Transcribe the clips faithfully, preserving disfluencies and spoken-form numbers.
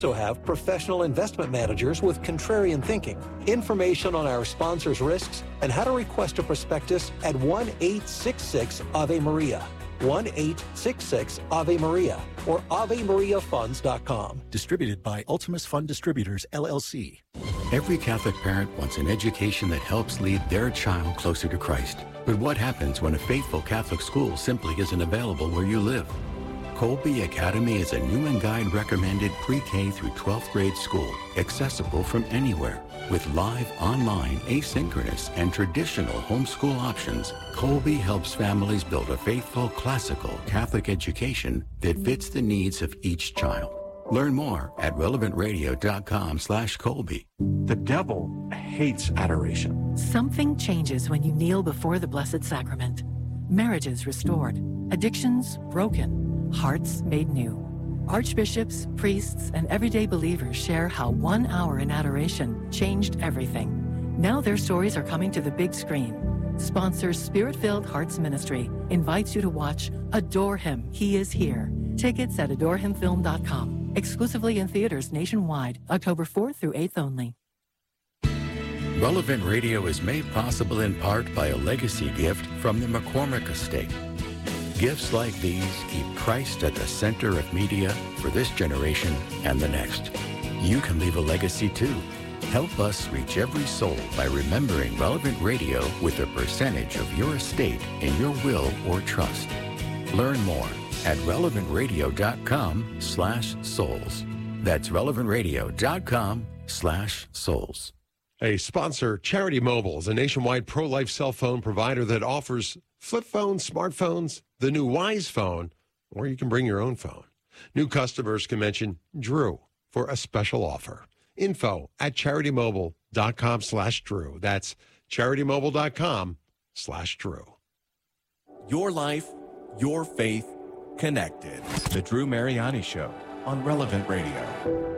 also have professional investment managers with contrarian thinking. Information on our sponsors' risks and how to request a prospectus at one eight six six Ave Maria. one eight six six Ave Maria or ave maria funds dot com. Distributed by Ultimus Fund Distributors, L L C. Every Catholic parent wants an education that helps lead their child closer to Christ. But what happens when a faithful Catholic school simply isn't available where you live? Colby Academy is a Newman Guide recommended pre-K through twelfth grade school, accessible from anywhere. With live, online, asynchronous, and traditional homeschool options, Colby helps families build a faithful, classical Catholic education that fits the needs of each child. Learn more at relevant radio dot com slash Colby. The devil hates adoration. Something changes when you kneel before the Blessed Sacrament. Marriages restored, addictions broken, hearts made new. Archbishops, priests, and everyday believers share how one hour in adoration changed everything. Now their stories are coming to the big screen. Sponsor Spirit-Filled Hearts Ministry invites you to watch Adore Him, He Is Here. Tickets at adore him film dot com. Exclusively in theaters nationwide, October fourth through eighth only. Relevant Radio is made possible in part by a legacy gift from the McCormick Estate. Gifts like these keep Christ at the center of media for this generation and the next. You can leave a legacy too. Help us reach every soul by remembering Relevant Radio with a percentage of your estate in your will or trust. Learn more at relevant radio dot com slash souls. That's relevant radio dot com slash souls. A sponsor, Charity Mobile, is a nationwide pro-life cell phone provider that offers flip phones, smartphones, the new Wise phone, or you can bring your own phone. New customers can mention Drew for a special offer. Info at charity mobile dot com slash Drew. That's charity mobile dot com slash Drew. Your life, your faith, connected. The Drew Mariani Show on Relevant Radio.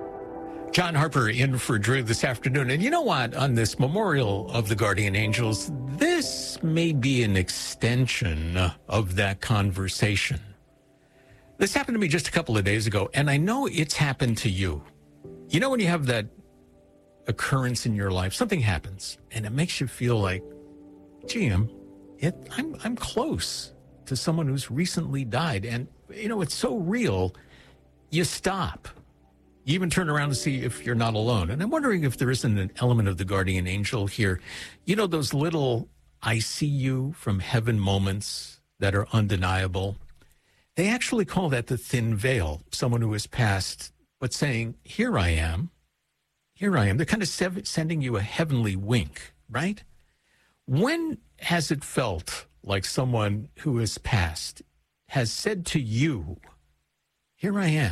John Harper in for Drew this afternoon. And you know what? On this Memorial of the Guardian Angels, this may be an extension of that conversation. This happened to me just a couple of days ago, and I know it's happened to you. You know when you have that occurrence in your life, something happens, and it makes you feel like, gee, I'm, it, I'm, I'm close to someone who's recently died. And, you know, it's so real, you stop. You even turn around to see if you're not alone. And I'm wondering if there isn't an element of the guardian angel here. You know, those little I see you from heaven moments that are undeniable. They actually call that the thin veil, someone who has passed, but saying, here I am, here I am. They're kind of sev- sending you a heavenly wink, right? When has it felt like someone who has passed has said to you, here I am?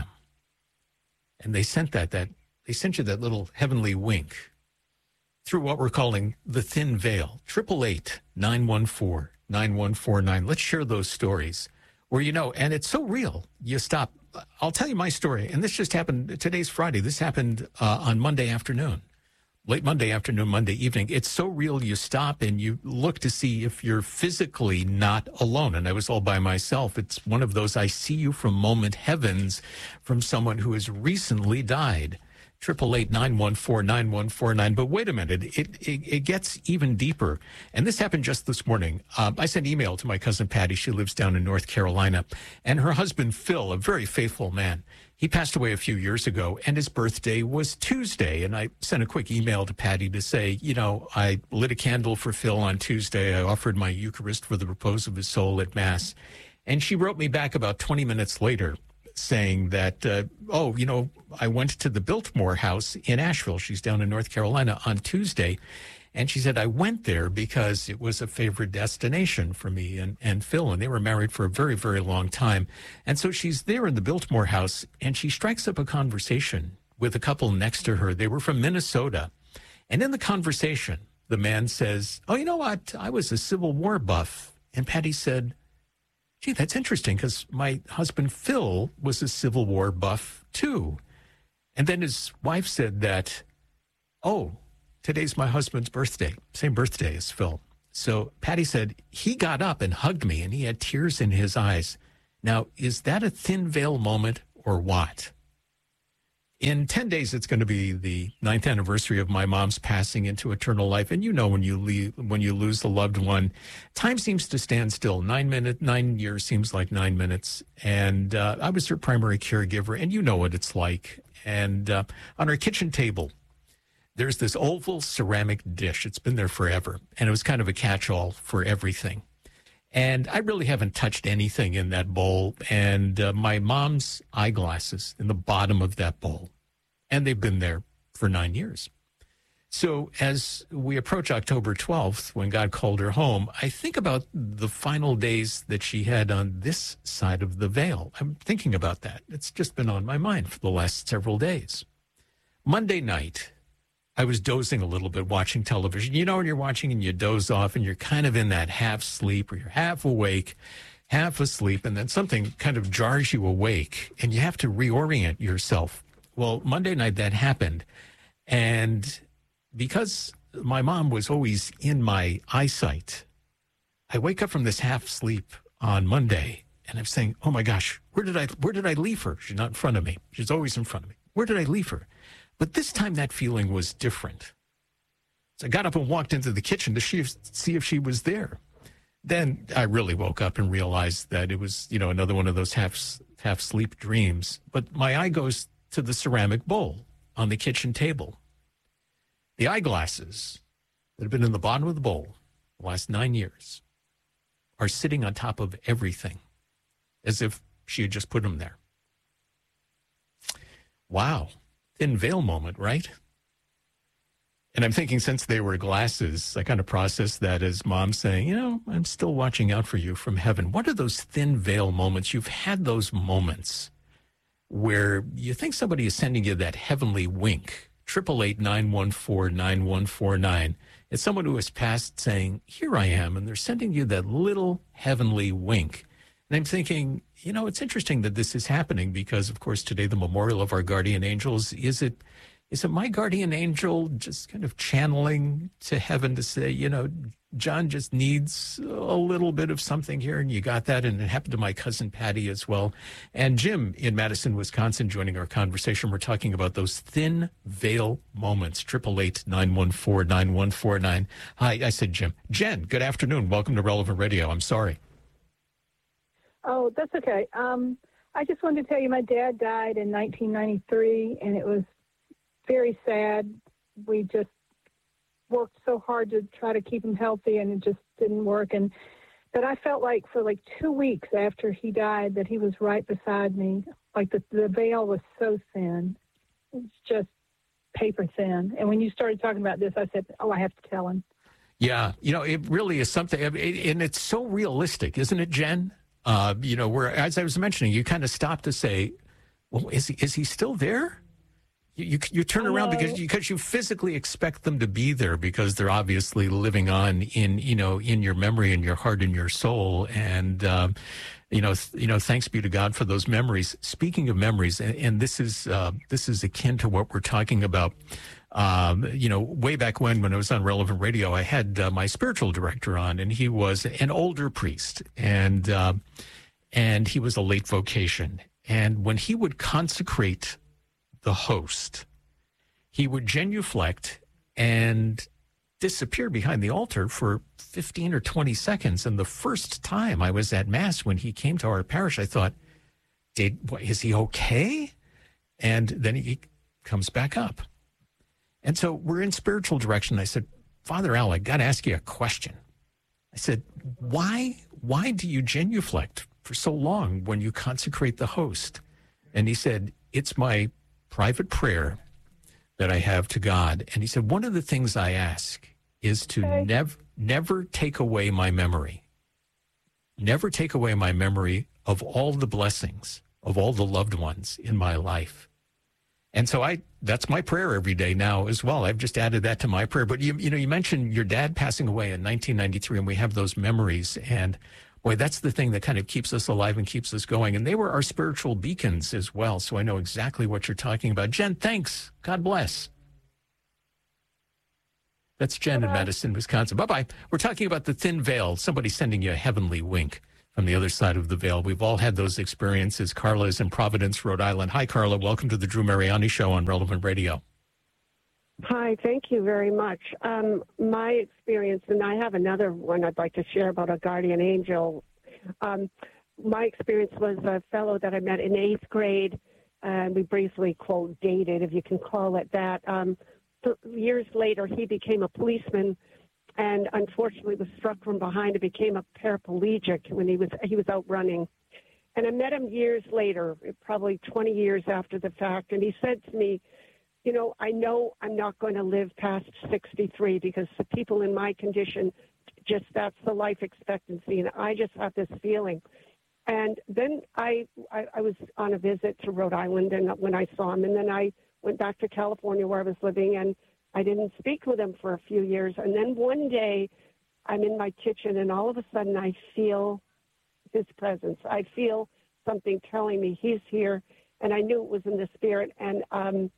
And they sent that, that they sent you that little heavenly wink through what we're calling the thin veil. Triple eight nine one four nine one four nine. Let's share those stories where, you know, and it's so real. You stop. I'll tell you my story. And this just happened. Today's Friday. This happened uh, on Monday afternoon, late Monday afternoon, Monday evening. It's so real. You stop and you look to see if you're physically not alone. And I was all by myself. It's one of those I see you from moment heavens from someone who has recently died. Triple eight nine one four nine one four nine. But wait a minute, it, it it gets even deeper. And this happened just this morning. Um, I sent email to my cousin Patty. She lives down in North Carolina, and her husband Phil, a very faithful man. He passed away a few years ago, and his birthday was Tuesday. And I sent a quick email to Patty to say, you know, I lit a candle for Phil on Tuesday. I offered my Eucharist for the repose of his soul at Mass. And she wrote me back about twenty minutes later saying that, uh, oh, you know, I went to the Biltmore House in Asheville. She's down in North Carolina on Tuesday. And she said, I went there because it was a favorite destination for me and, and Phil, and they were married for a very, very long time. And so she's there in the Biltmore House, and she strikes up a conversation with a couple next to her. They were from Minnesota. And in the conversation, the man says, oh, you know what? I was a Civil War buff. And Patty said, gee, that's interesting because my husband Phil was a Civil War buff too. And then his wife said that, oh, today's my husband's birthday, same birthday as Phil. So Patty said he got up and hugged me and he had tears in his eyes. Now, is that a thin veil moment or what? In ten days, it's going to be the ninth anniversary of my mom's passing into eternal life. And you know, when you leave, when you lose a loved one, time seems to stand still. Nine minute, nine years seems like nine minutes. And uh, I was her primary caregiver, and you know what it's like. And uh, on our kitchen table, there's this oval ceramic dish. It's been there forever, and it was kind of a catch-all for everything. And I really haven't touched anything in that bowl. And uh, my mom's eyeglasses in the bottom of that bowl. And they've been there for nine years. So as we approach October twelfth, when God called her home, I think about the final days that she had on this side of the veil. I'm thinking about that. It's just been on my mind for the last several days. Monday night, I was dozing a little bit watching television. You know, when you're watching and you doze off and you're kind of in that half sleep or you're half awake, half asleep, and then something kind of jars you awake and you have to reorient yourself. Well, Monday night that happened. And because my mom was always in my eyesight, I wake up from this half sleep on Monday and I'm saying, oh my gosh, where did I, where did I leave her? She's not in front of me. She's always in front of me. Where did I leave her? But this time that feeling was different. So I got up and walked into the kitchen to see if, see if she was there. Then I really woke up and realized that it was, you know, another one of those half half sleep dreams. But my eye goes to the ceramic bowl on the kitchen table. The eyeglasses that have been in the bottom of the bowl the last nine years are sitting on top of everything as if she had just put them there. Wow. Thin veil moment, right? And I'm thinking, since they were glasses, I kind of processed that as mom saying, you know, I'm still watching out for you from heaven. What are those thin veil moments? You've had those moments where you think somebody is sending you that heavenly wink. Triple eight nine one four nine one four nine. It's someone who has passed saying, here I am, and they're sending you that little heavenly wink. And I'm thinking, you know, it's interesting that this is happening because, of course, today the memorial of our guardian angels. Is it, is it my guardian angel just kind of channeling to heaven to say, you know, John just needs a little bit of something here, and you got that, and it happened to my cousin Patty as well. And Jim in Madison, Wisconsin, joining our conversation. We're talking about those thin veil moments. Triple eight nine one four nine one four nine. Hi, I said Jim. Jen, good afternoon. Welcome to Relevant Radio. I'm sorry. Oh, that's okay. Um, I just wanted to tell you my dad died in nineteen ninety-three, and it was very sad. We just worked so hard to try to keep him healthy, and it just didn't work. And but I felt like for like two weeks after he died that he was right beside me. Like the, the veil was so thin. It's just paper thin. And when you started talking about this, I said, oh, I have to tell him. Yeah, you know, it really is something, and it's so realistic, isn't it, Jen? Uh, you know, where, as I was mentioning, you kind of stop to say, well, is he, is he still there? You, you, you turn around because, because you physically expect them to be there because they're obviously living on in, you know, in your memory and your heart and your soul. And, um, you know, th- you know, thanks be to God for those memories. Speaking of memories, and, and this is, uh, this is akin to what we're talking about. Um, you know, way back when, when I was on Relevant Radio, I had uh, my spiritual director on, and he was an older priest, and uh, and he was a late vocation. And when he would consecrate the host, he would genuflect and disappear behind the altar for fifteen or twenty seconds. And the first time I was at Mass when he came to our parish, I thought, Did, is he okay? And then he comes back up. And so we're in spiritual direction. I said, Father Al, I got to ask you a question. I said, why, why do you genuflect for so long when you consecrate the host? And he said, it's my private prayer that I have to God. And he said, one of the things I ask is to okay. never, never take away my memory. Never take away my memory of all the blessings of all the loved ones in my life. And so I, that's my prayer every day now as well. I've just added that to my prayer. But you, you know, you mentioned your dad passing away in nineteen ninety-three, and we have those memories. And boy, that's the thing that kind of keeps us alive and keeps us going. And they were our spiritual beacons as well. So I know exactly what you're talking about. Jen, thanks. God bless. That's Jen Bye-bye. In Madison, Wisconsin. Bye-bye. We're talking about the thin veil. Somebody sending you a heavenly wink on the other side of the veil. We've all had those experiences. Carla is in Providence, Rhode Island. Hi, Carla. Welcome to the Drew Mariani Show on Relevant Radio. Hi, thank you very much. Um, my experience, and I have another one I'd like to share about a guardian angel. Um, my experience was a fellow that I met in eighth grade, and we briefly, quote, dated, if you can call it that. Um, th- years later, he became a policeman and unfortunately was struck from behind and became a paraplegic when he was he was out running. And I met him years later, probably twenty years after the fact, and he said to me, you know, I know I'm not going to live past sixty-three because the people in my condition, just that's the life expectancy, and I just have this feeling. And then I, I, I was on a visit to Rhode Island, and when I saw him, and then I went back to California where I was living, and I didn't speak with him for a few years. And then one day I'm in my kitchen, and all of a sudden I feel his presence. I feel something telling me he's here, and I knew it was in the spirit. And um,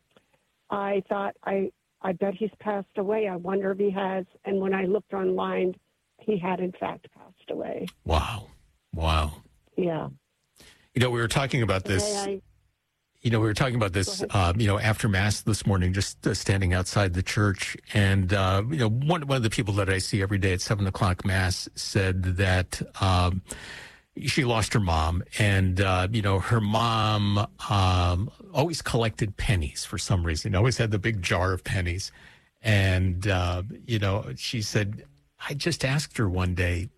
I thought, I, I bet he's passed away. I wonder if he has. And when I looked online, he had, in fact, passed away. Wow. Wow. Yeah. You know, we were talking about this. I, I, You know, we were talking about this, uh, you know, after Mass this morning, just uh, standing outside the church. And, uh, you know, one, one of the people that I see every day at seven o'clock Mass said that um, she lost her mom. And, uh, you know, her mom um, always collected pennies for some reason, always had the big jar of pennies. And, uh, you know, she said, I just asked her one day,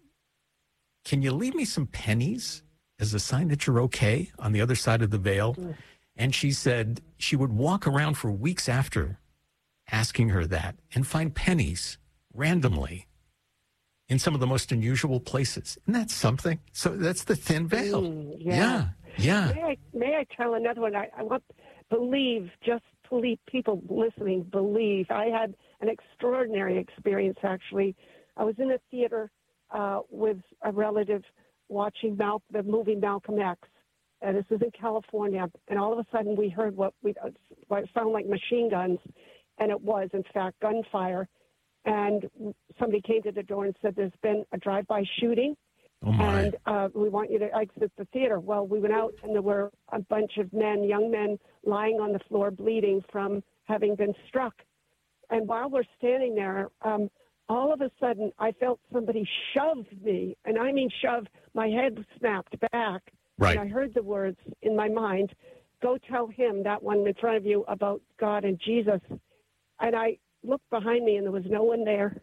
can you leave me some pennies as a sign that you're okay on the other side of the veil? Mm. And she said she would walk around for weeks after asking her that and find pennies randomly in some of the most unusual places. Isn't that something? So that's the thin veil. Mm, yeah. yeah. Yeah. May I, may I tell another one? I, I want believe, just believe, people listening, believe. I had an extraordinary experience, actually. I was in a theater uh, with a relative watching Mal- the movie Malcolm X. And this was in California, and all of a sudden we heard what we what sounded like machine guns, and it was, in fact, gunfire. And somebody came to the door and said, there's been a drive-by shooting, oh my. and uh, we want you to exit the theater. Well, we went out, and there were a bunch of men, young men, lying on the floor bleeding from having been struck. And while we're standing there, um, all of a sudden I felt somebody shove me, and I mean shove, my head snapped back. Right. And I heard the words in my mind, go tell him, that one in front of you, about God and Jesus. And I looked behind me, and there was no one there.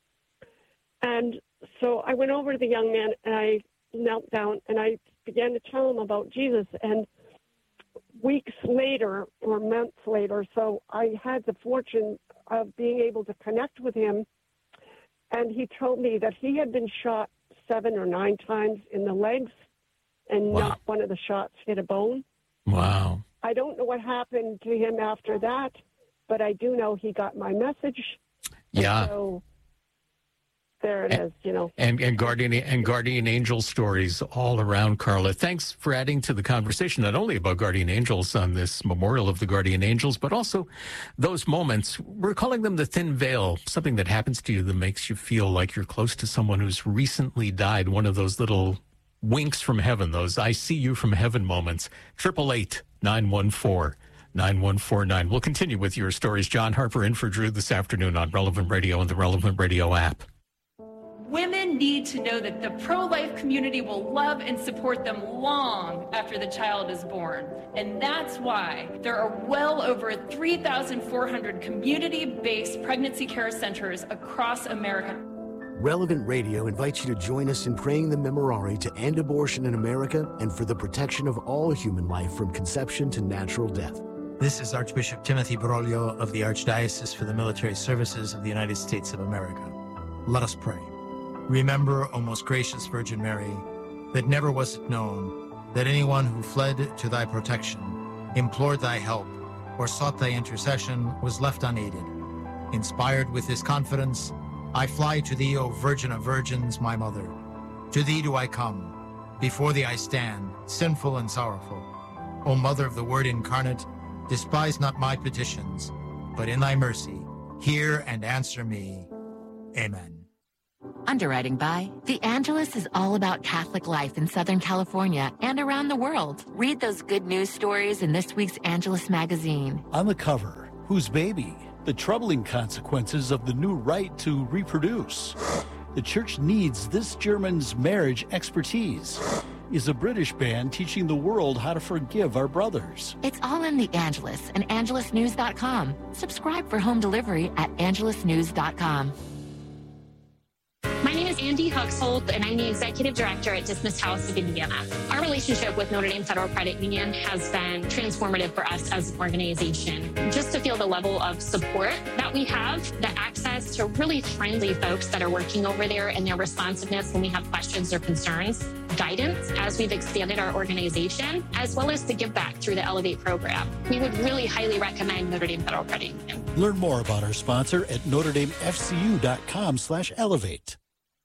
And so I went over to the young man, and I knelt down, and I began to tell him about Jesus. And weeks later, or months later, so I had the fortune of being able to connect with him. And he told me that he had been shot seven or nine times in the legs, and wow. not one of the shots hit a bone. Wow. I don't know what happened to him after that, but I do know he got my message. Yeah. So there it and, is, you know. And, and guardian and guardian angel stories all around, Carla. Thanks for adding to the conversation, not only about guardian angels on this memorial of the guardian angels, but also those moments. We're calling them the thin veil, something that happens to you that makes you feel like you're close to someone who's recently died, one of those little winks from heaven, those I see you from heaven moments. Triple eight nine one four nine one four nine. We'll continue with your stories. John Harper in for Drew this afternoon on Relevant Radio and the Relevant Radio app. Women need to know that the pro-life community will love and support them long after the child is born. And that's why there are well over three thousand four hundred community-based pregnancy care centers across America. Relevant Radio invites you to join us in praying the Memorare to end abortion in America and for the protection of all human life from conception to natural death. This is Archbishop Timothy Broglio of the Archdiocese for the Military Services of the United States of America. Let us pray. Remember, O most gracious Virgin Mary, that never was it known that anyone who fled to thy protection, implored thy help, or sought thy intercession was left unaided. Inspired with this confidence, I fly to thee, O Virgin of Virgins, my mother. To thee do I come. Before thee I stand, sinful and sorrowful. O Mother of the Word incarnate, despise not my petitions, but in thy mercy, hear and answer me. Amen. Underwriting by The Angelus is all about Catholic life in Southern California and around the world. Read those good news stories in this week's Angelus magazine. On the cover, whose baby? The troubling consequences of the new right to reproduce. The church needs this German's marriage expertise. Is a British band teaching the world how to forgive our brothers? It's all in The Angelus and angelus news dot com. Subscribe for home delivery at angelus news dot com. My name is Andy Huxholt, and I'm the Executive Director at Dismissed House of Indiana. Our relationship with Notre Dame Federal Credit Union has been transformative for us as an organization. Just to feel the level of support that we have, the access to really friendly folks that are working over there and their responsiveness when we have questions or concerns, guidance as we've expanded our organization, as well as the give back through the Elevate program. We would really highly recommend Notre Dame Federal Credit Union. Learn more about our sponsor at notre dame f c u dot com slash elevate.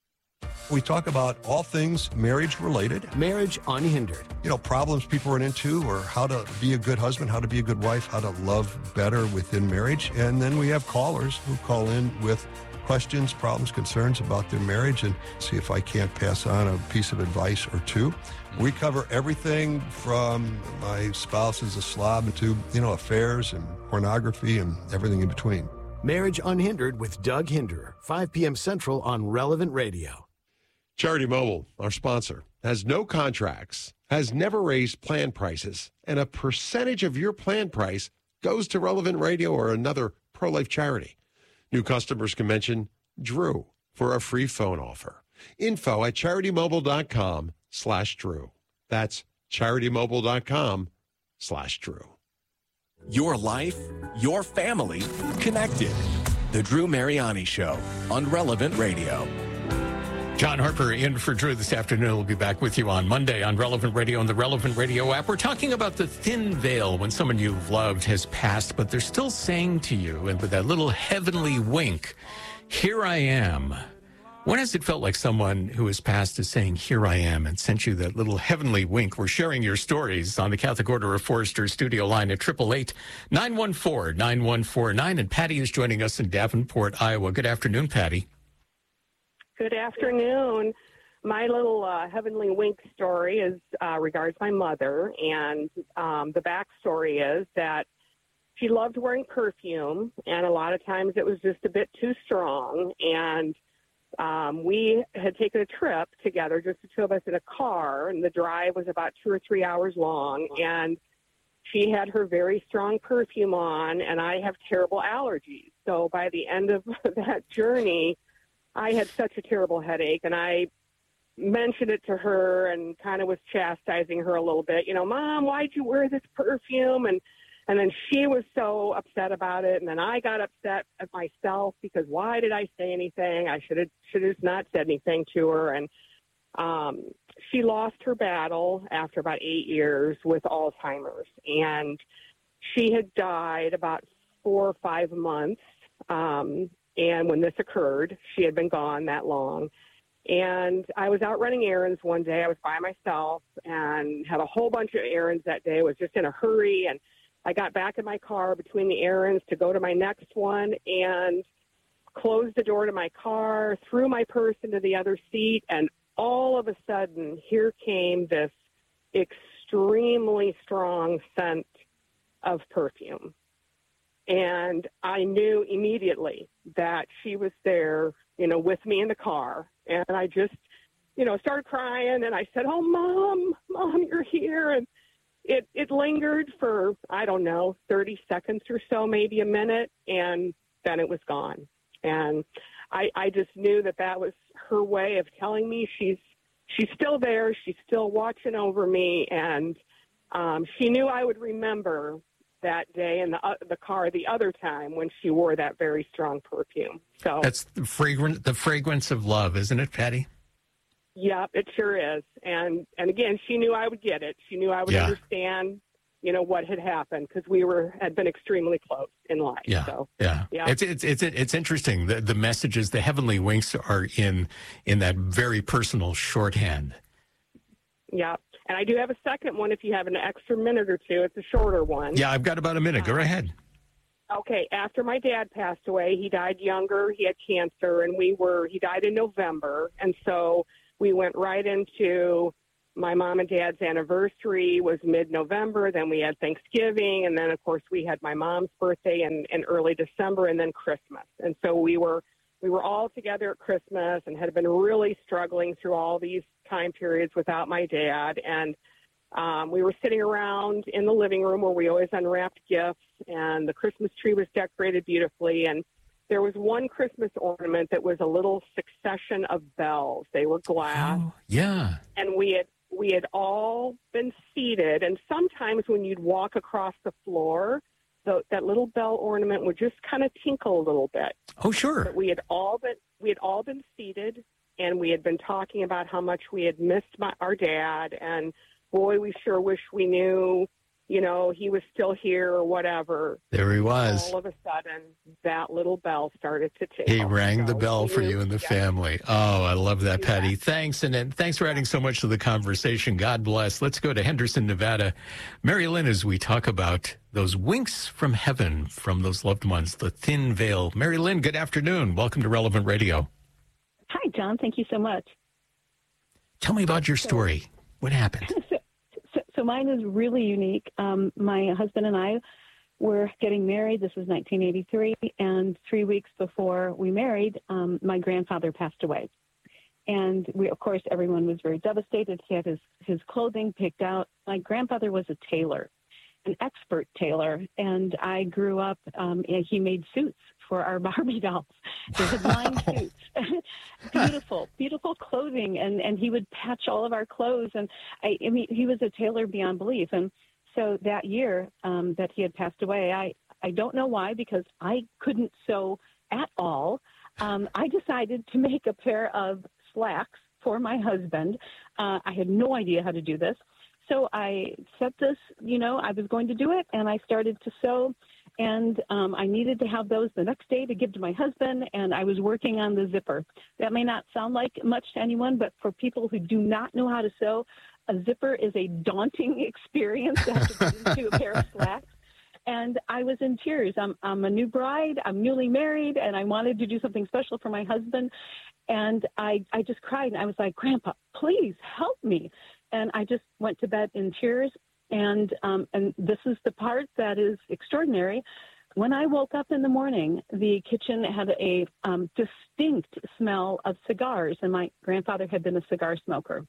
We talk about all things marriage related. Marriage Unhindered. You know, problems people run into, or how to be a good husband, how to be a good wife, how to love better within marriage. And then we have callers who call in with questions, problems, concerns about their marriage, and see if I can't pass on a piece of advice or two. We cover everything from my spouse is a slob to, you know, affairs and pornography and everything in between. Marriage Unhindered with Doug Hinderer, five p.m. Central on Relevant Radio. Charity Mobile, our sponsor, has no contracts, has never raised plan prices, and a percentage of your plan price goes to Relevant Radio or another pro-life charity. New customers can mention Drew for a free phone offer. Info at charitymobile.com slash Drew. That's charitymobile.com slash Drew. Your life, your family, connected. The Drew Mariani Show on Relevant Radio. John Harper in for Drew this afternoon. We'll be back with you on Monday on Relevant Radio and the Relevant Radio app. We're talking about the thin veil when someone you've loved has passed, but they're still saying to you, and with that little heavenly wink, here I am. When has it felt like someone who has passed is saying, here I am, and sent you that little heavenly wink? We're sharing your stories on the Catholic Order of Foresters studio line at eight eight eight, nine one four, nine one four nine. And Patty is joining us in Davenport, Iowa. Good afternoon, Patty. Good afternoon. My little uh, heavenly wink story is uh, regards my mother, and um, the backstory is that she loved wearing perfume, and a lot of times it was just a bit too strong. And um, we had taken a trip together, just the two of us in a car, and the drive was about two or three hours long. And she had her very strong perfume on, and I have terrible allergies. So by the end of that journey, I had such a terrible headache, and I mentioned it to her and kind of was chastising her a little bit. You know, Mom, why'd you wear this perfume? And and then she was so upset about it, and then I got upset at myself because why did I say anything? I should have should have not said anything to her. And um, she lost her battle after about eight years with Alzheimer's, and she had died about four or five months. Um, And when this occurred, she had been gone that long. And I was out running errands one day. I was by myself and had a whole bunch of errands that day. I was just in a hurry. And I got back in my car between the errands to go to my next one and closed the door to my car, threw my purse into the other seat. And all of a sudden, here came this extremely strong scent of perfume. And I knew immediately that she was there, you know, with me in the car. And I just, you know, started crying. And I said, oh, Mom, Mom, you're here. And it, it lingered for, I don't know, thirty seconds or so, maybe a minute. And then it was gone. And I, I just knew that that was her way of telling me she's, she's still there. She's still watching over me. And um, she knew I would remember that day in the uh, the car the other time when she wore that very strong perfume. So that's the fragrant the fragrance of love, isn't it, Patty? Yeah, it sure is. And and again, she knew I would get it. She knew I would yeah. understand, you know, what had happened because we were had been extremely close in life. Yeah, so, yeah, yeah. It's it's it's it's interesting. The the messages, the heavenly winks, are in in that very personal shorthand. Yeah. And I do have a second one if you have an extra minute or two. It's a shorter one. Yeah, I've got about a minute. Go right ahead. Okay, after my dad passed away, he died younger. He had cancer, and we were, he died in November. And so we went right into my mom and dad's anniversary was mid-November. Then we had Thanksgiving. And then, of course, we had my mom's birthday in, in early December, and then Christmas. And so we were we were all together at Christmas and had been really struggling through all these time periods without my dad. And Um, we were sitting around in the living room where we always unwrapped gifts, and the Christmas tree was decorated beautifully. And there was one Christmas ornament that was a little succession of bells. They were glass. Oh, yeah. And we had we had all been seated. And sometimes when you'd walk across the floor, the, that little bell ornament would just kind of tinkle a little bit. Oh, sure. But we had all been we had all been seated, and we had been talking about how much we had missed my, our dad, and boy, we sure wish we knew, you know, he was still here or whatever. There he was. All of a sudden, that little bell started to tick. He rang the So bell we for knew- you and the yeah. family. Oh, I love that, Patty. Thanks. And then thanks for adding so much to the conversation. God bless. Let's go to Henderson, Nevada. Mary Lynn, as we talk about those winks from heaven from those loved ones, the thin veil. Mary Lynn, good afternoon. Welcome to Relevant Radio. Hi, John. Thank you so much. Tell me about your story. What happened? So, so, so mine is really unique. Um, my husband and I were getting married. This was nineteen eighty-three, and three weeks before we married, um, my grandfather passed away. And we, of course, everyone was very devastated. He had his, his clothing picked out. My grandfather was a tailor, an expert tailor, and I grew up, um, and he made suits for our Barbie dolls. They had lined suits. Beautiful, beautiful clothing, and, and he would patch all of our clothes. And I, I mean, he was a tailor beyond belief. And so that year um, that he had passed away, I, I don't know why, because I couldn't sew at all. Um, I decided to make a pair of slacks for my husband. Uh, I had no idea how to do this. So I set this, you know, I was going to do it, and I started to sew, and um, I needed to have those the next day to give to my husband, and I was working on the zipper. That may not sound like much to anyone, but for people who do not know how to sew, a zipper is a daunting experience to have to put into a pair of slacks. And I was in tears. I'm, I'm a new bride. I'm newly married, and I wanted to do something special for my husband. And I, I just cried, and I was like, Grandpa, please help me. And I just went to bed in tears. And um, and this is the part that is extraordinary. When I woke up in the morning, the kitchen had a um, distinct smell of cigars, and my grandfather had been a cigar smoker.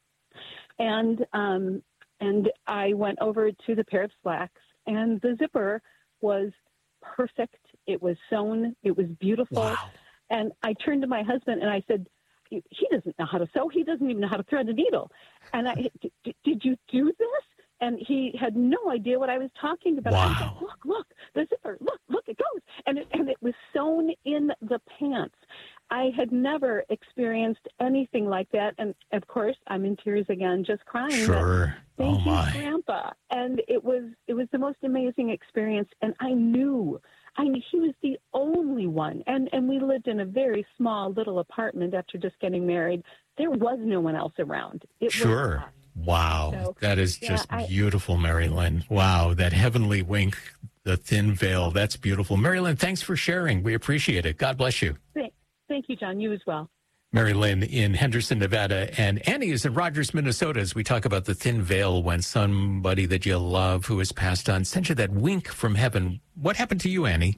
And um, and I went over to the pair of slacks, and the zipper was perfect. It was sewn. It was beautiful. Wow. And I turned to my husband, and I said, he doesn't know how to sew. He doesn't even know how to thread a needle. And I, did you do this? And he had no idea what I was talking about. Wow. I said, look, look, the zipper, look, look, it goes. And it, and it was sewn in the pants. I had never experienced anything like that. And, of course, I'm in tears again, just crying. Sure. But thank Oh, you, my. Grandpa. And it was it was the most amazing experience. And I knew, I knew he was the only one. And, and we lived in a very small little apartment after just getting married. There was no one else around. It was Sure. us. Wow. So, that is yeah, just I- beautiful, Mary Lynn. Wow. That heavenly wink, the thin veil. That's beautiful. Mary Lynn, thanks for sharing. We appreciate it. God bless you. Thank, thank you, John. You as well. Mary Lynn in Henderson, Nevada. And Annie is in Rogers, Minnesota, as we talk about the thin veil when somebody that you love who has passed on sent you that wink from heaven. What happened to you, Annie?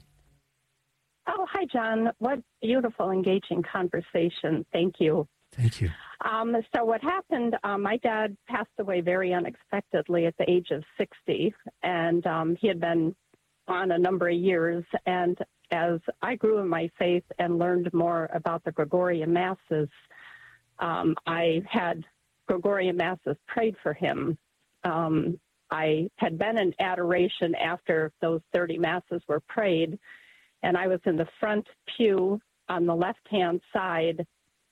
Oh, hi, John. What beautiful, engaging conversation. Thank you. Thank you. Um, so what happened, um, my dad passed away very unexpectedly at the age of sixty, and um, he had been on a number of years. And as I grew in my faith and learned more about the Gregorian Masses, um, I had Gregorian Masses prayed for him. Um, I had been in adoration after those thirty Masses were prayed, and I was in the front pew on the left-hand side,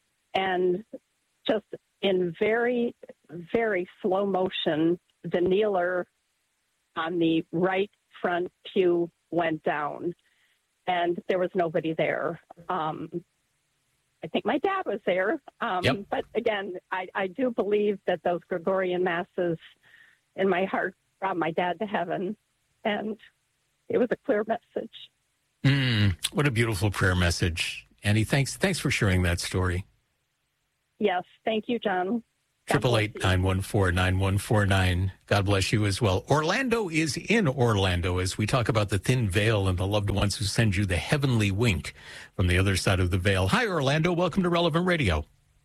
and just in very, very slow motion, the kneeler on the right front pew went down, and there was nobody there. Um, I think my dad was there. Um, Yep. But again, I, I do believe that those Gregorian Masses in my heart brought my dad to heaven. And it was a clear message. Mm, what a beautiful prayer message. Annie, thanks, thanks for sharing that story. Yes. Thank you, John. Triple eight nine one four nine one four nine. God bless you as well. Orlando is in Orlando as we talk about the thin veil and the loved ones who send you the heavenly wink from the other side of the veil. Hi, Orlando. Welcome to Relevant Radio.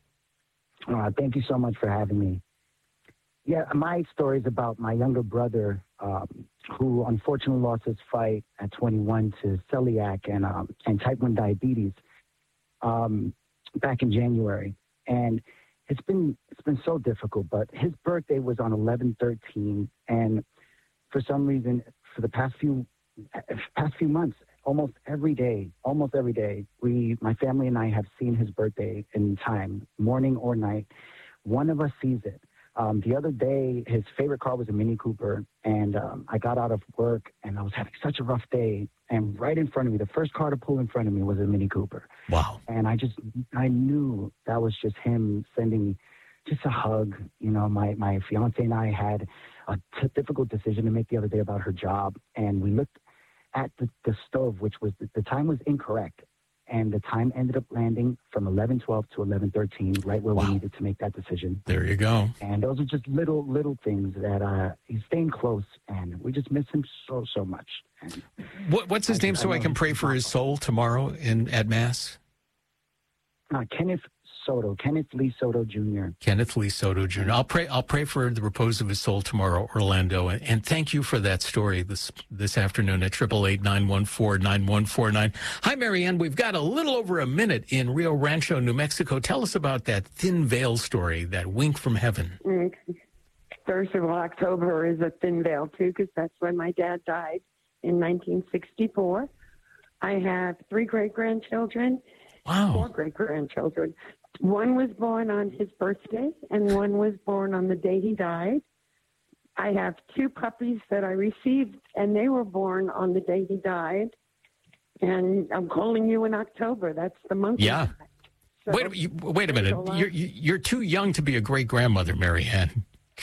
Uh, thank you so much for having me. Yeah, my story is about my younger brother um, who unfortunately lost his fight at twenty-one to celiac and um, and type one diabetes um, back in January. And It's been it's been so difficult, but his birthday was on eleven thirteen, and for some reason, for the past few past few months, almost every day, almost every day, we, my family and I, have seen his birthday in time, morning or night. One of us sees it. Um, the other day, his favorite car was a Mini Cooper, and um, I got out of work, and I was having such a rough day, and right in front of me, the first car to pull in front of me was a Mini Cooper. Wow. And I just, I knew that was just him sending me just a hug. You know, my, my fiance and I had a t- difficult decision to make the other day about her job, and we looked at the, the stove, which was, the, the time was incorrect. And the time ended up landing from eleven twelve to eleven thirteen, right where wow. we needed to make that decision. There you go. And those are just little, little things that uh, he's staying close, and we just miss him so, so much. And what, what's his I, name, so I, I can pray for his soul tomorrow in at Mass? Uh, Kenneth Soto, Kenneth Lee Soto Junior Kenneth Lee Soto Junior I'll pray. I'll pray for the repose of his soul tomorrow, Orlando. And, and thank you for that story this this afternoon at triple eight nine one four nine one four nine. Hi, Marianne. We've got a little over a minute in Rio Rancho, New Mexico. Tell us about that thin veil story, that wink from heaven. Okay. First of all, October is a thin veil too, because that's when my dad died in nineteen sixty-four. I have three great grandchildren. Wow. Four great grandchildren. One was born on his birthday, and one was born on the day he died. I have two puppies that I received, and they were born on the day he died. And I'm calling you in October. That's the month. Yeah. So, wait, you, wait a minute. A you're, you're too young to be a great grandmother, Marianne.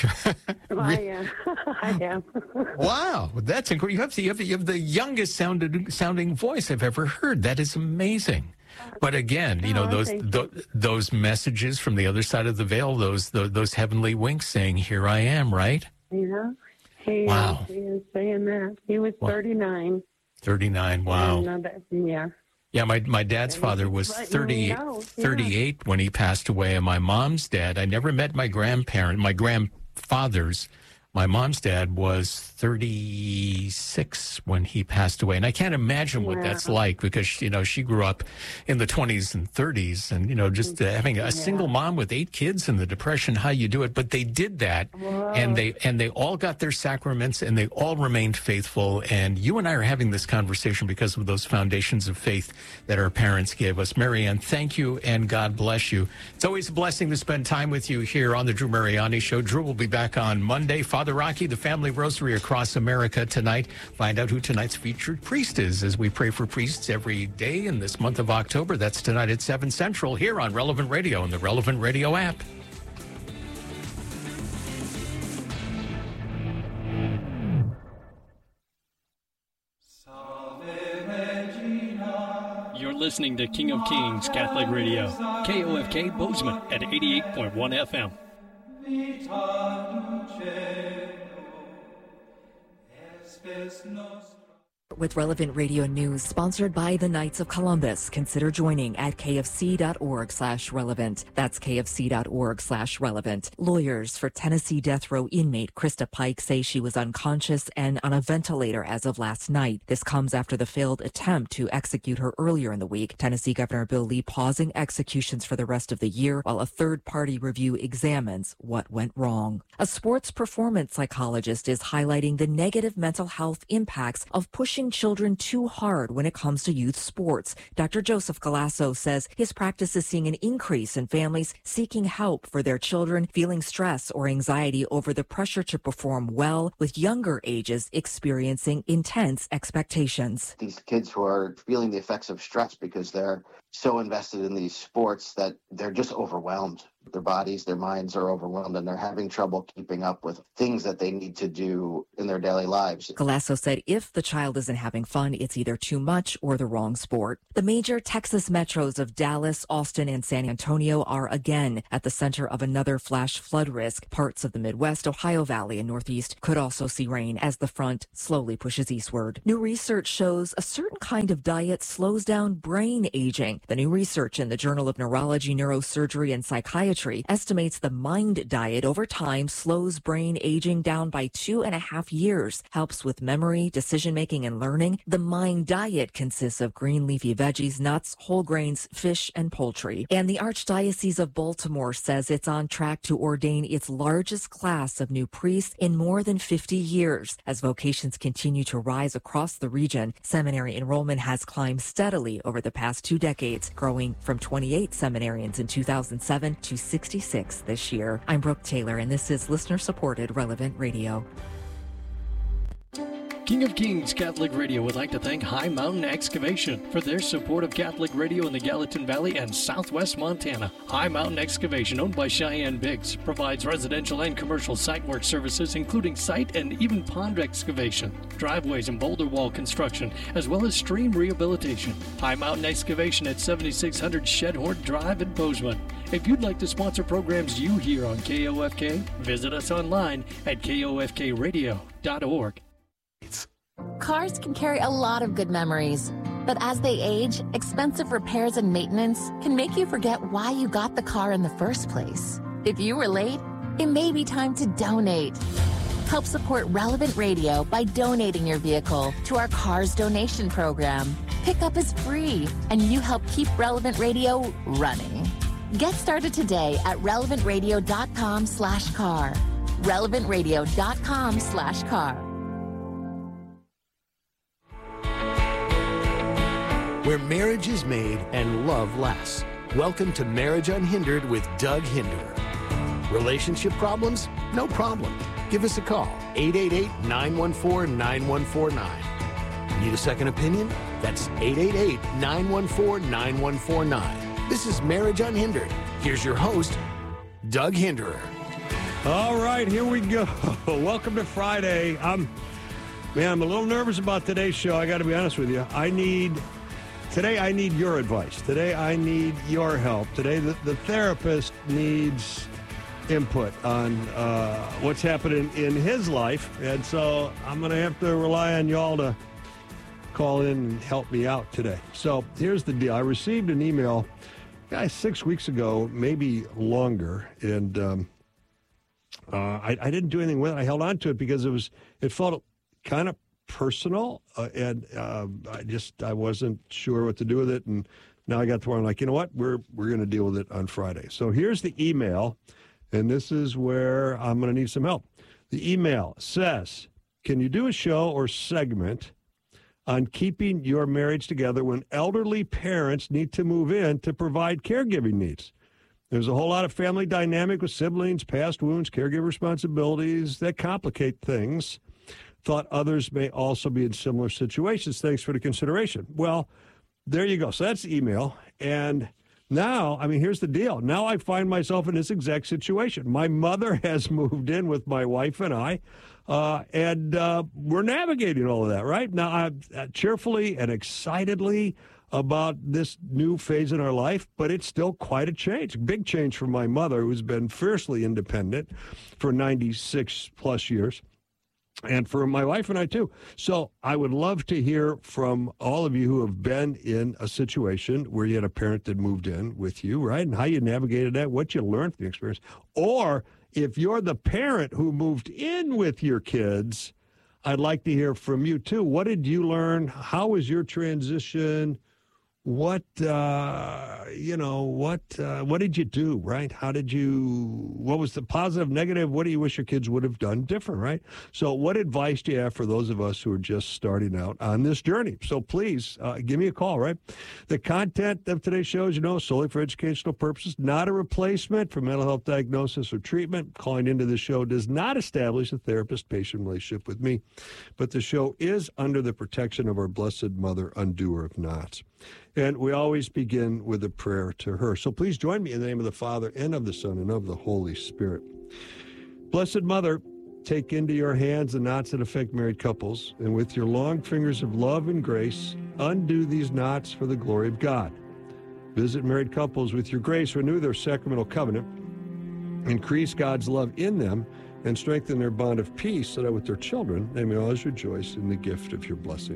I am. I am. Wow, that's incredible. You have, the, you, have the, you have the youngest sounded, sounding voice I've ever heard. That is amazing. But again, you know, oh, those th- those messages from the other side of the veil, those those, those heavenly winks saying, "Here I am," right? Yeah. He, wow. Uh, he is saying that. He was thirty-nine. thirty-nine, wow. And, uh, yeah. Yeah, my, my dad's and father was thirty, yeah. thirty-eight when he passed away, and my mom's dad, I never met my grandparent, my grandfather's. My mom's dad was thirty-six when he passed away. And I can't imagine what yeah. that's like because, you know, she grew up in the twenties and thirties and, you know, just uh, having a yeah. single mom with eight kids in the Depression, how you do it. But they did that Whoa. and they and they all got their sacraments and they all remained faithful. And you and I are having this conversation because of those foundations of faith that our parents gave us. Marianne, thank you and God bless you. It's always a blessing to spend time with you here on the Drew Mariani Show. Drew will be back on Monday. Father Rocky, the Family Rosary across America tonight. Find out who tonight's featured priest is as we pray for priests every day in this month of October. That's tonight at seven Central here on Relevant Radio and the Relevant Radio app. You're listening to King of Kings Catholic Radio, K O F K Bozeman at eighty-eight point one F M. With Relevant Radio News, sponsored by the Knights of Columbus. Consider joining at kfc.org slash relevant. That's kfc.org slash relevant. Lawyers for Tennessee death row inmate Krista Pike say she was unconscious and on a ventilator as of last night. This comes after the failed attempt to execute her earlier in the week. Tennessee Governor Bill Lee pausing executions for the rest of the year while a third-party review examines what went wrong. A sports performance psychologist is highlighting the negative mental health impacts of pushing children too hard when it comes to youth sports. Doctor Joseph Galasso says his practice is seeing an increase in families seeking help for their children feeling stress or anxiety over the pressure to perform well, with younger ages experiencing intense expectations. These kids who are feeling the effects of stress because they're so invested in these sports that they're just overwhelmed. Their bodies, their minds are overwhelmed, and they're having trouble keeping up with things that they need to do in their daily lives. Galasso said if the child isn't having fun, it's either too much or the wrong sport. The major Texas metros of Dallas, Austin, and San Antonio are again at the center of another flash flood risk. Parts of the Midwest, Ohio Valley, and Northeast could also see rain as the front slowly pushes eastward. New research shows a certain kind of diet slows down brain aging. The new research in the Journal of Neurology, Neurosurgery, and Psychiatry estimates the MIND diet over time slows brain aging down by two and a half years, helps with memory, decision-making, and learning. The MIND diet consists of green leafy veggies, nuts, whole grains, fish, and poultry. And the Archdiocese of Baltimore says it's on track to ordain its largest class of new priests in more than fifty years. As vocations continue to rise across the region, seminary enrollment has climbed steadily over the past two decades, growing from twenty-eight seminarians in two thousand seven to sixty-six this year. I'm Brooke Taylor, and this is listener-supported Relevant Radio. King of Kings Catholic Radio would like to thank High Mountain Excavation for their support of Catholic radio in the Gallatin Valley and southwest Montana. High Mountain Excavation, owned by Cheyenne Biggs, provides residential and commercial site work services, including site and even pond excavation, driveways and boulder wall construction, as well as stream rehabilitation. High Mountain Excavation at seventy-six hundred Shedhorn Drive in Bozeman. If you'd like to sponsor programs you hear on K O F K, visit us online at K O F K radio dot org. Cars can carry a lot of good memories, but as they age, expensive repairs and maintenance can make you forget why you got the car in the first place. If you were late, it may be time to donate. Help support Relevant Radio by donating your vehicle to our Cars Donation Program. Pickup is free, and you help keep Relevant Radio running. Get started today at relevant radio dot com slash car. relevant radio dot com slash car. Where marriage is made and love lasts. Welcome to Marriage Unhindered with Doug Hinderer. Relationship problems? No problem. Give us a call, eight eight eight, nine one four, nine one four nine. Need a second opinion? That's eight eight eight, nine one four, nine one four nine. This is Marriage Unhindered. Here's your host, Doug Hinderer. All right, here we go. Welcome to Friday. I'm, man, I'm a little nervous about today's show. I got to be honest with you. I need... Today, I need your advice. Today, I need your help. Today, the, the therapist needs input on uh, what's happening in his life. And so I'm going to have to rely on y'all to call in and help me out today. So here's the deal. I received an email, guys, six weeks ago, maybe longer. And um, uh, I, I didn't do anything with it. I held on to it because it was it felt kind of personal, uh, and uh, I just I wasn't sure what to do with it, and now I got to where I'm like, you know what, we're we're going to deal with it on Friday. So here's the email, and this is where I'm going to need some help. The email says, "Can you do a show or segment on keeping your marriage together when elderly parents need to move in to provide caregiving needs? There's a whole lot of family dynamic with siblings, past wounds, caregiver responsibilities that complicate things. Thought others may also be in similar situations. Thanks for the consideration." Well, there you go. So that's the email. And now, I mean, here's the deal. Now I find myself in this exact situation. My mother has moved in with my wife and I, uh, and uh, we're navigating all of that, right? Now, I'm uh, cheerfully and excitedly about this new phase in our life, but it's still quite a change. Big change for my mother, who's been fiercely independent for ninety-six plus years. And for my wife and I, too. So I would love to hear from all of you who have been in a situation where you had a parent that moved in with you, right? And how you navigated that, what you learned from the experience. Or if you're the parent who moved in with your kids, I'd like to hear from you, too. What did you learn? How was your transition? What, uh, you know, what uh, what did you do, right? How did you, what was the positive, negative? What do you wish your kids would have done different, right? So what advice do you have for those of us who are just starting out on this journey? So please, uh, give me a call, right? The content of today's show is, you know, solely for educational purposes, not a replacement for mental health diagnosis or treatment. Calling into the show does not establish a therapist-patient relationship with me, but the show is under the protection of our Blessed Mother, undoer of knots. And we always begin with a prayer to her. So please join me in the name of the Father, and of the Son, and of the Holy Spirit. Blessed Mother, take into your hands the knots that affect married couples, and with your long fingers of love and grace, undo these knots for the glory of God. Visit married couples with your grace, renew their sacramental covenant, increase God's love in them, and strengthen their bond of peace, so that with their children they may always rejoice in the gift of your blessing.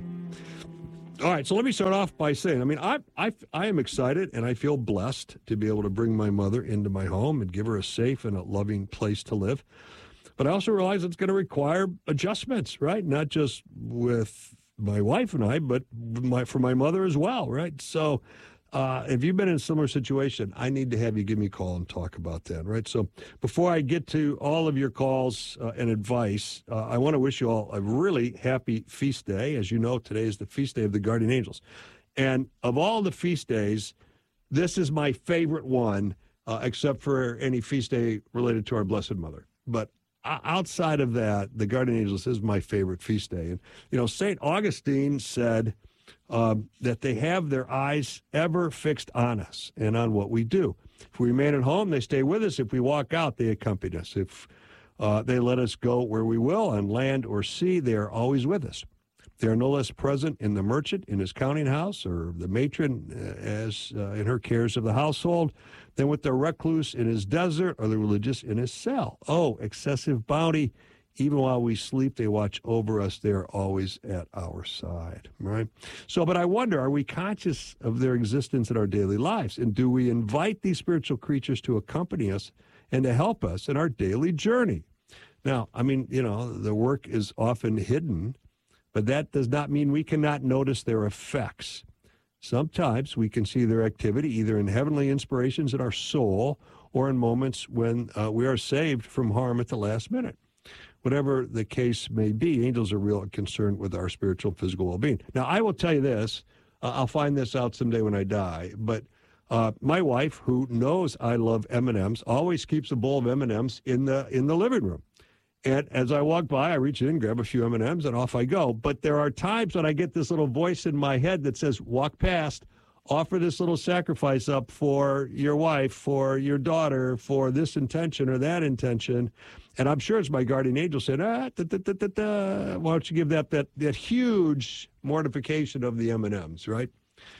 All right, so let me start off by saying, I mean, I, I, I am excited and I feel blessed to be able to bring my mother into my home and give her a safe and a loving place to live. But I also realize it's going to require adjustments, right? Not just with my wife and I, but my, for my mother as well, right? So uh, if you've been in a similar situation, I need to have you give me a call and talk about that, right? So before I get to all of your calls uh, and advice, uh, I want to wish you all a really happy feast day. As you know, today is the feast day of the Guardian Angels. And of all the feast days, this is my favorite one, uh, except for any feast day related to our Blessed Mother. But outside of that, the Guardian Angels is my favorite feast day. And, you know, Saint Augustine said um, that they have their eyes ever fixed on us and on what we do. If we remain at home, they stay with us. If we walk out, they accompany us. If uh, they let us go where we will, on land or sea, they are always with us. They are no less present in the merchant in his counting house, or the matron uh, as uh, in her cares of the household, than with the recluse in his desert, or the religious in his cell. Oh, excessive bounty. Even while we sleep, they watch over us. They are always at our side, right? So, but I wonder, are we conscious of their existence in our daily lives? And do we invite these spiritual creatures to accompany us and to help us in our daily journey? Now, I mean, you know, the work is often hidden, but that does not mean we cannot notice their effects. Sometimes we can see their activity either in heavenly inspirations in our soul or in moments when uh, we are saved from harm at the last minute. Whatever the case may be, angels are real concerned with our spiritual and physical well-being. Now, I will tell you this. Uh, I'll find this out someday when I die, but uh, my wife, who knows I love M and M's, always keeps a bowl of M and M's in the in the living room. And as I walk by, I reach in, grab a few M and M's, and off I go. But there are times when I get this little voice in my head that says, walk past, offer this little sacrifice up for your wife, for your daughter, for this intention or that intention. And I'm sure it's my guardian angel saying, ah, da, da, da, da, da. Why don't you give that, that, that huge mortification of the M and M's, right?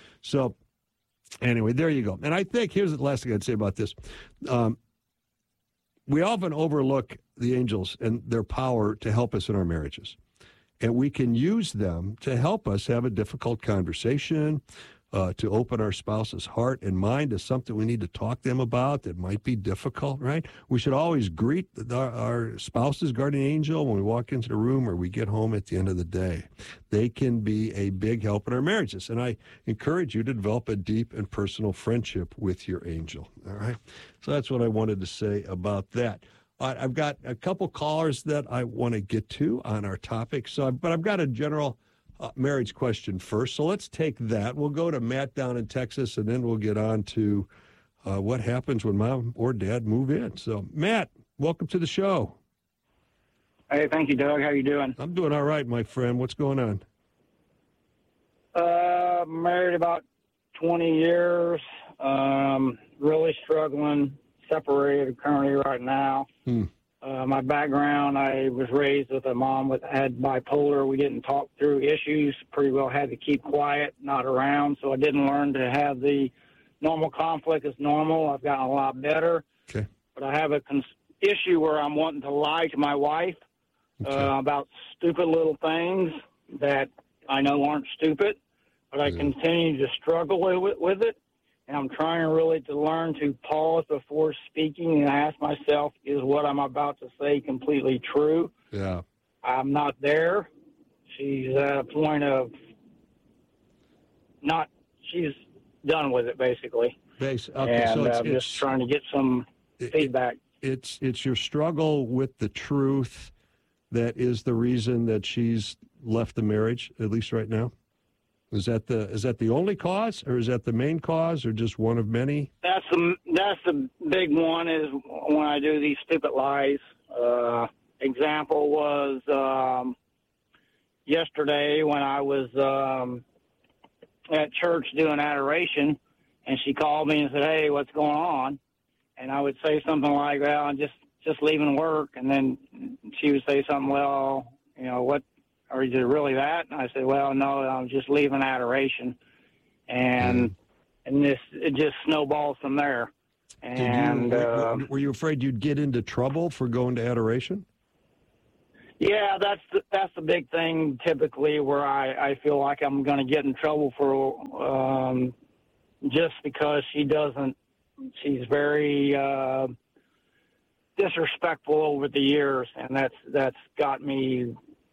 So anyway, there you go. And I think, here's the last thing I'd say about this. Um, we often overlook the angels and their power to help us in our marriages. And we can use them to help us have a difficult conversation, uh, to open our spouse's heart and mind to something we need to talk to them about that might be difficult, right? We should always greet our, our spouse's guardian angel when we walk into the room or we get home at the end of the day. They can be a big help in our marriages. And I encourage you to develop a deep and personal friendship with your angel, all right? So that's what I wanted to say about that. Uh, I've got a couple callers that I want to get to on our topic, so but I've got a general uh, marriage question first. So let's take that. We'll go to Matt down in Texas, and then we'll get on to uh, what happens when mom or dad move in. So, Matt, welcome to the show. Hey, thank you, Doug. How you doing? I'm doing all right, my friend. What's going on? Uh, married about twenty years. Um, really struggling. Separated currently right now. Hmm. Uh, my background, I was raised with a mom with had bipolar. We didn't talk through issues. Pretty well had to keep quiet, not around. So I didn't learn to have the normal conflict as normal. I've gotten a lot better. Okay. But I have a cons- issue where I'm wanting to lie to my wife okay. uh, about stupid little things that I know aren't stupid, but I yeah. continue to struggle with, with it. And I'm trying really to learn to pause before speaking and ask myself, is what I'm about to say completely true? Yeah. I'm not there. She's at a point of not, she's done with it, basically. Base, okay, and so it's, I'm it's, just trying to get some it, feedback. It's, it's your struggle with the truth that is the reason that she's left the marriage, at least right now? Is that the is that the only cause, or is that the main cause, or just one of many? That's the that's the big one. Is when I do these stupid lies. Uh, example was um, yesterday when I was um, at church doing adoration, and she called me and said, "Hey, what's going on?" And I would say something like, "Well, I'm just just leaving work," and then she would say something, "Well, you know, what, or is it really that?" And I said, "Well, no, I'm just leaving adoration," and and this it just snowballs from there. And Did you, uh, were, were you afraid you'd get into trouble for going to adoration? yeah, that's the, that's the big thing. Typically, where I, I feel like I'm going to get in trouble for um, just because she doesn't. She's very uh, disrespectful over the years, and that's that's got me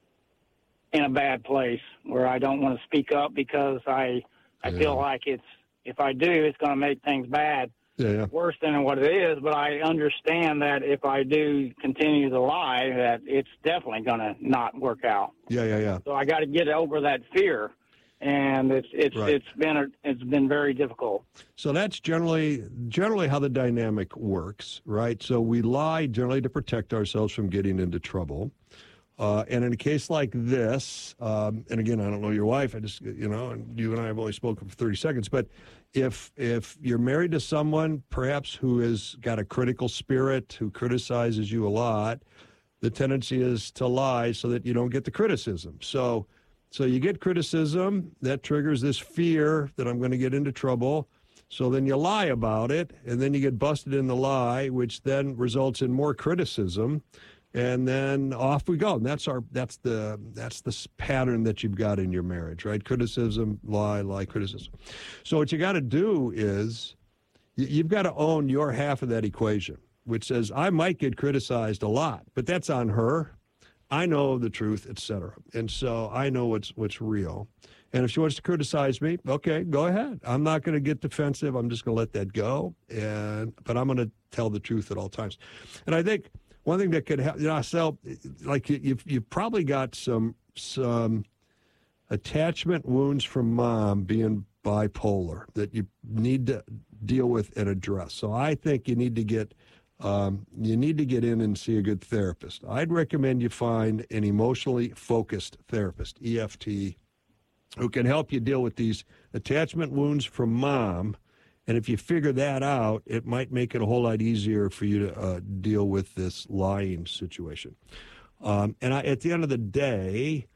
in a bad place where I don't want to speak up because I I Yeah. feel like it's if I do, it's going to make things bad. Yeah, yeah. Worse than what it is, but I understand that if I do continue to lie, that it's definitely going to not work out. Yeah, yeah, yeah. So I got to get over that fear, and it's it's Right. it's been a, it's been very difficult. So that's generally generally how the dynamic works, right? So we lie generally to protect ourselves from getting into trouble. Uh, and in a case like this, um, and again, I don't know your wife. I just, you know, and you and I have only spoken for thirty seconds. But if if you're married to someone perhaps who has got a critical spirit, who criticizes you a lot, the tendency is to lie so that you don't get the criticism. So, so you get criticism that triggers this fear that I'm going to get into trouble. So then you lie about it, and then you get busted in the lie, which then results in more criticism. And then off we go. And that's our that's the that's the s- pattern that you've got in your marriage, right? Criticism, lie, lie, criticism. So what you got to do is you, you've got to own your half of that equation, which says I might get criticized a lot, but that's on her. I know the truth, et cetera. And so I know what's what's real. And if she wants to criticize me, okay, go ahead. I'm not going to get defensive. I'm just going to let that go. And but I'm going to tell the truth at all times. And I think one thing that could help, you know, so like you- you've you've probably got some some attachment wounds from mom being bipolar that you need to deal with and address. So I think you need to get um, you need to get in and see a good therapist. I'd recommend you find an emotionally focused therapist, E F T, who can help you deal with these attachment wounds from mom. And if you figure that out, it might make it a whole lot easier for you to uh, deal with this lying situation. Um, and I, at the end of the day,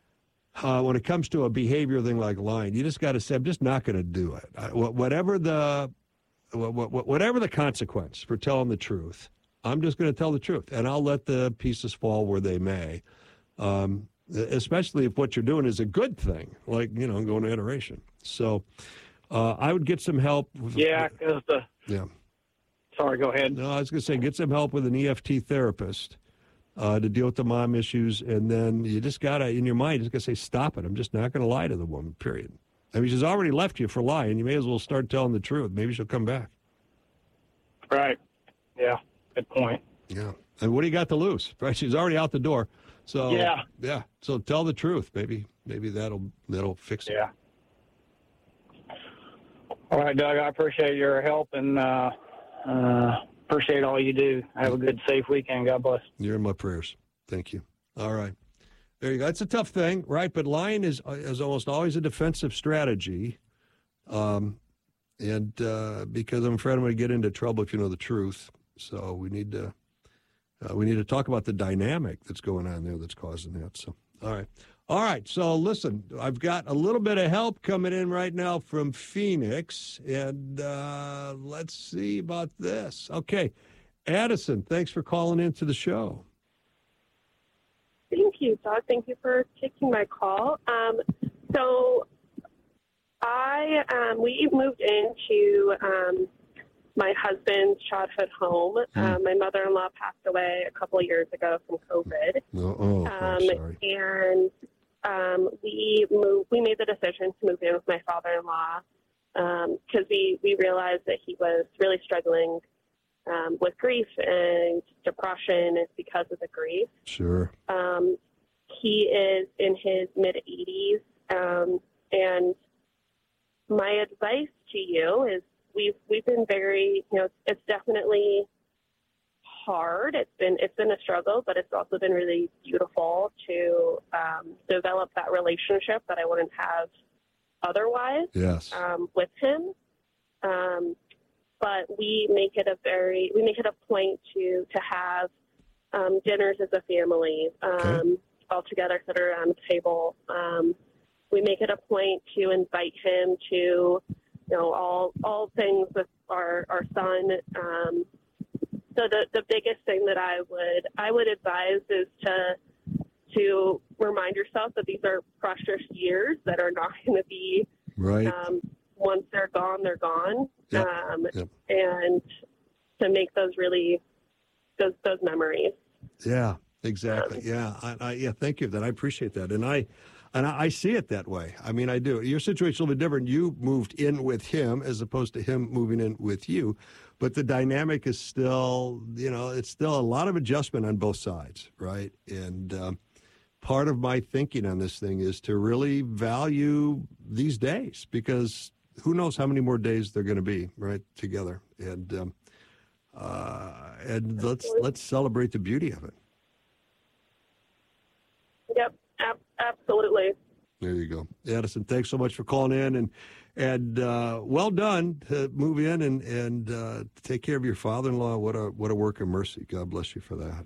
uh, when it comes to a behavior thing like lying, you just got to say, I'm just not going to do it. I, wh- whatever the wh- wh- whatever the consequence for telling the truth, I'm just going to tell the truth, and I'll let the pieces fall where they may. Um, especially if what you're doing is a good thing, like, you know, going to adoration. So uh, I would get some help. With, Yeah, because the yeah. Sorry, go ahead. No, I was going to say, get some help with an E F T therapist uh, to deal with the mom issues. And then you just got to, in your mind, you just got to say, stop it. I'm just not going to lie to the woman, period. I mean, she's already left you for lying. You may as well start telling the truth. Maybe she'll come back. Right. Yeah. Good point. Yeah. And what do you got to lose? Right? She's already out the door. So Yeah. Yeah. So tell the truth. Maybe maybe that'll that'll fix it. Yeah. All right, Doug, I appreciate your help and uh, uh, appreciate all you do. Have a good, safe weekend. God bless. You're in my prayers. Thank you. All right. There you go. It's a tough thing, right? But lying is is almost always a defensive strategy. Um, and uh, because I'm afraid I'm going to get into trouble if you know the truth. So we need to uh, we need to talk about the dynamic that's going on there that's causing that. So, all right. All right, so listen, I've got a little bit of help coming in right now from Phoenix, and uh, let's see about this. Okay, Addison, thanks for calling into the show. Thank you, Doug. Thank you for taking my call. Um, so I um, we moved into um, my husband's childhood home. Hmm. Um, my mother-in-law passed away a couple of years ago from COVID. Oh, oh Um, I'm sorry. and um, we moved. We made the decision to move in with my father-in-law because we we realized that he was really struggling um, with grief and depression. It's because of the grief. Sure. Um, he is in his mid eighties, um, and my advice to you is we've we've been very, you know, it's definitely hard. It's been it's been a struggle, but it's also been really beautiful to um, develop that relationship that I wouldn't have otherwise yes. um, with him. Um, but we make it a very, we make it a point to, to have um, dinners as a family, um, Okay. all together, sit around the table. Um, we make it a point to invite him to, you know, all, all things with our, our son. Um, so the, the biggest thing that I would, I would advise is to, to remind yourself that these are precious years that are not going to be, right. um, once they're gone, they're gone. Yep. Um, Yep. And to make those really, those, those memories. Yeah, exactly. Yeah, I, I, yeah. Thank you. That I appreciate that, and I, and I, I see it that way. I mean, I do. Your situation is a little bit different. You moved in with him as opposed to him moving in with you, but the dynamic is still, you know, it's still a lot of adjustment on both sides, right? And um, part of my thinking on this thing is to really value these days, because who knows how many more days they're going to be right together, and. Um, Uh, and let's let's celebrate the beauty of it. Yep, ab- absolutely. There you go, Addison. Thanks so much for calling in, and and uh, well done to move in and and uh, take care of your father-in-law. What a what a work of mercy. God bless you for that.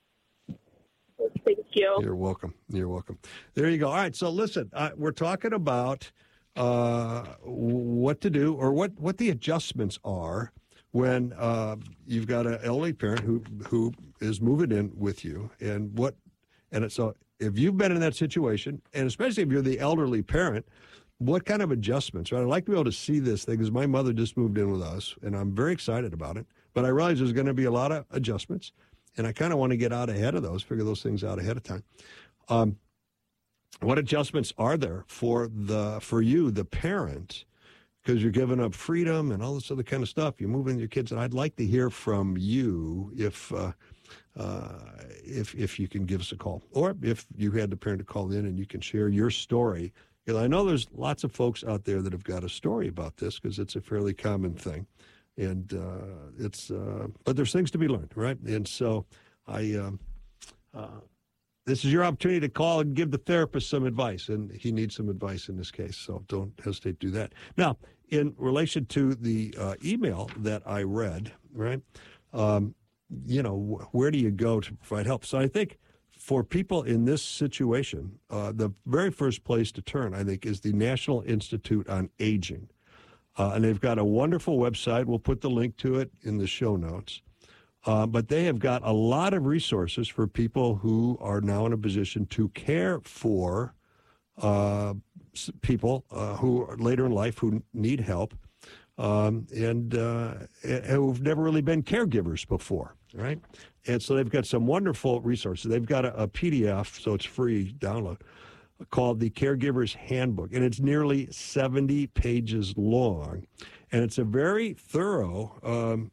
Thank you. You're welcome. You're welcome. There you go. All right. So listen, uh, we're talking about uh, what to do or what what the adjustments are when uh, you've got an elderly parent who who is moving in with you, and what, and so if you've been in that situation, and especially if you're the elderly parent, what kind of adjustments, right? I'd like to be able to see this thing, because my mother just moved in with us, and I'm very excited about it, but I realize there's going to be a lot of adjustments, and I kind of want to get out ahead of those, figure those things out ahead of time. Um, what adjustments are there for the for you, the parent, because you're giving up freedom and all this other kind of stuff. You're moving your kids, and I'd like to hear from you if uh, uh, if if you can give us a call, or if you had the parent to call in and you can share your story. Because I know there's lots of folks out there that have got a story about this, because it's a fairly common thing, and uh, it's uh, but there's things to be learned, right? And so I. Um, uh, This is your opportunity to call and give the therapist some advice, and he needs some advice in this case, so don't hesitate to do that. Now, in relation to the uh, email that I read, right, um, you know, where do you go to provide help? So I think for people in this situation, uh, the very first place to turn, I think, is the National Institute on Aging. Uh, and they've got a wonderful website. We'll put the link to it in the show notes. Uh, but they have got a lot of resources for people who are now in a position to care for uh, people uh, who are later in life who need help um, and uh, who've never really been caregivers before, right? And so they've got some wonderful resources. They've got a, a P D F, so it's free download, called the Caregiver's Handbook, and it's nearly seventy pages long, and it's a very thorough um,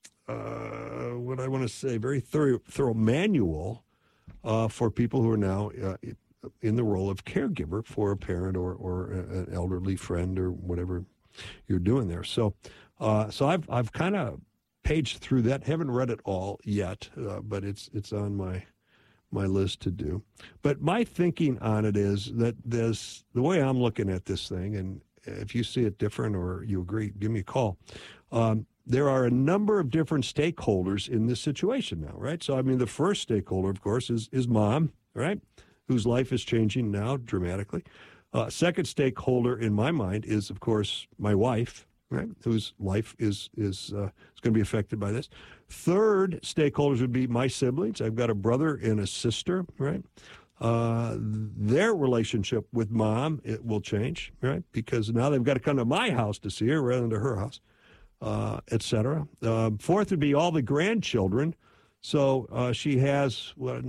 Uh, what I want to say, very thorough, thorough manual uh, for people who are now uh, in the role of caregiver for a parent or, or an elderly friend or whatever you're doing there. So, uh, so I've I've kind of paged through that. Haven't read it all yet, uh, but it's it's on my my list to do. But my thinking on it is that there's the way I'm looking at this thing, and if you see it different or you agree, give me a call. Um, There are a number of different stakeholders in this situation now, right? So, I mean, the first stakeholder, of course, is is mom, right, whose life is changing now dramatically. Uh, second stakeholder in my mind is, of course, my wife, right, whose life is is uh, is going to be affected by this. Third stakeholders would be my siblings. I've got a brother and a sister, right? Uh, their relationship with mom, it will change, right, because now they've got to come to my house to see her rather than to her house. Uh, et cetera. Uh, fourth would be all the grandchildren. So uh, she has, what,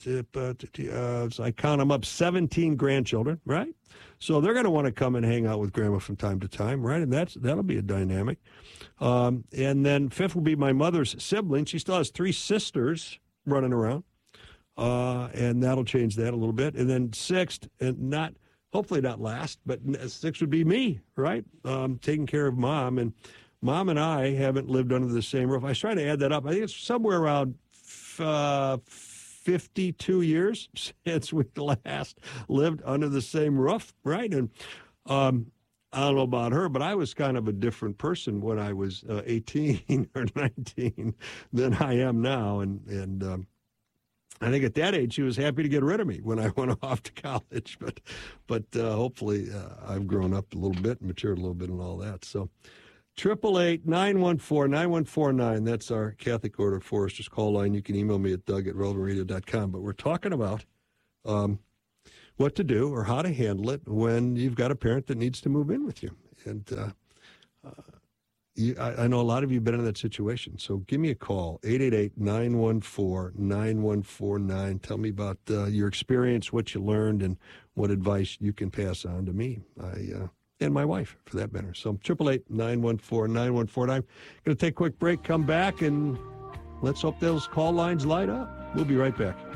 uh, so I count them up, seventeen grandchildren, right? So they're going to want to come and hang out with grandma from time to time, right? And that's that'll be a dynamic. Um, and then fifth will be my mother's siblings. She still has three sisters running around, uh, and that'll change that a little bit. And then sixth, and not, hopefully not last, but sixth would be me, right? Um, taking care of mom. And Mom and I haven't lived under the same roof. I was trying to add that up. I think it's somewhere around uh, fifty-two years since we last lived under the same roof, right? And um, I don't know about her, but I was kind of a different person when I was uh, eighteen or nineteen than I am now. And, and um, I think at that age, she was happy to get rid of me when I went off to college. But but uh, hopefully uh, I've grown up a little bit, matured a little bit and all that. So triple eight, nine one four, nine one four nine. That's our Catholic Order of Foresters call line. You can email me at doug at relevant radio dot com. But we're talking about um, what to do or how to handle it when you've got a parent that needs to move in with you. And uh, uh, you, I, I know a lot of you have been in that situation. So give me a call, eight eight eight, nine one four, nine one four nine. Tell me about uh, your experience, what you learned, and what advice you can pass on to me I, uh, and my wife, for that matter. So triple eight, nine one four, nine one four nine. Going to take a quick break, come back, and let's hope those call lines light up. We'll be right back.